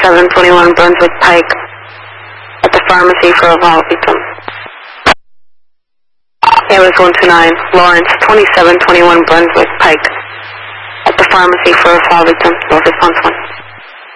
2721 Brunswick Pike at the pharmacy for a vial victim. AOS 129, Lawrence, 2721 Brunswick Pike at the pharmacy for a vial victim. North response 1.